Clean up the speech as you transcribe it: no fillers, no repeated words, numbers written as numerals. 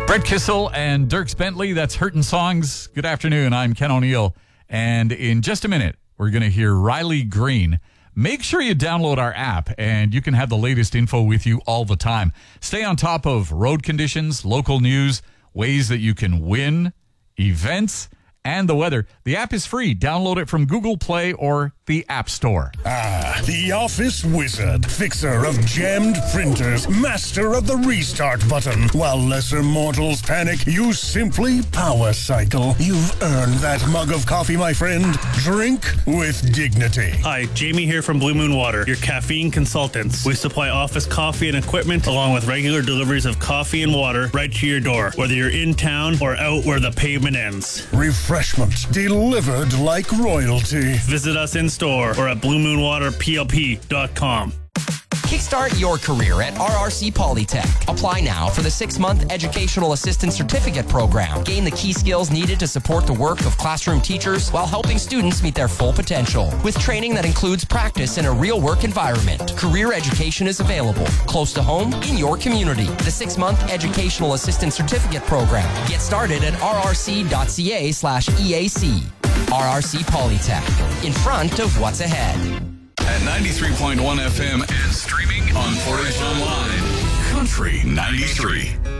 Brett Kissel and Dierks Bentley, that's Hurtin' Songs. Good afternoon, I'm Ken O'Neill. And in just a minute, we're going to hear Riley Green. Make sure you download our app, and you can have the latest info with you all the time. Stay on top of road conditions, local news, ways that you can win, events, and the weather. The app is free. Download it from Google Play or the App Store. The office wizard, fixer of jammed printers, master of the restart button. While lesser mortals panic, you simply power cycle. You've earned that mug of coffee, my friend. Drink with dignity. Hi, Jamie here from Blue Moon Water, your caffeine consultants. We supply office coffee and equipment along with regular deliveries of coffee and water right to your door, whether you're in town or out where the pavement ends. Refreshment delivered like royalty. Visit us in store or at bluemoonwaterplp.com. Kickstart your career at RRC Polytech. Apply now for the 6-month Educational Assistant Certificate Program. Gain the key skills needed to support the work of classroom teachers while helping students meet their full potential. With training that includes practice in a real work environment. Career education is available, close to home, in your community. The 6-month Educational Assistant Certificate Program. Get started at rrc.ca/EAC. RRC Polytech. In front of what's ahead. At 93.1 FM and streaming on Portage Online. Country 93.